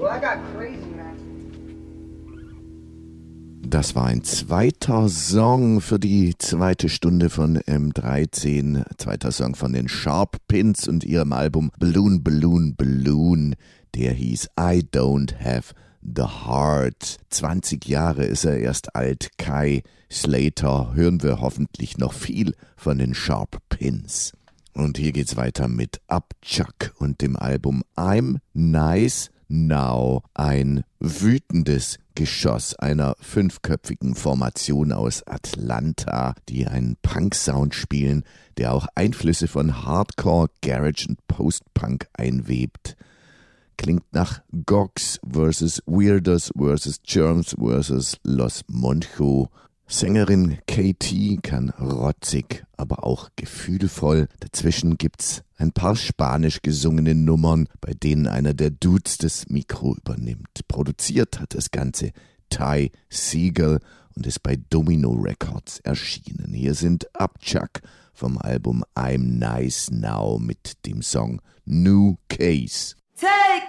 Das war ein zweiter Song für die zweite Stunde von M13. Zweiter Song von den Sharp Pins und ihrem Album Balloon, Balloon, Balloon. Der hieß I Don't Have the Heart. 20 Jahre ist er erst alt. Kai Slater. Hören wir hoffentlich noch viel von den Sharp Pins. Und hier geht's weiter mit Upchuck und dem Album I'm Nice Now. Ein wütendes Geschoss einer 5-köpfigen Formation aus Atlanta, die einen Punk-Sound spielen, der auch Einflüsse von Hardcore, Garage und Post-Punk einwebt. Klingt nach Gogs vs. Weirdos vs. Germs vs. Los Moncho. Sängerin KT kann rotzig, aber auch gefühlvoll. Dazwischen gibt's ein paar spanisch gesungene Nummern, bei denen einer der Dudes das Mikro übernimmt. Produziert hat das Ganze Ty Segall und ist bei Domino Records erschienen. Hier sind Upchuck vom Album I'm Nice Now mit dem Song New Case. Take